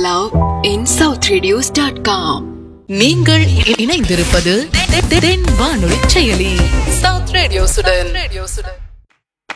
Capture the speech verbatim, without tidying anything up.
love in south radios dot com. நீங்கள் இணைந்திருப்பது தென் வானொலி செயலி சவுத் ரேடியோசுடன்.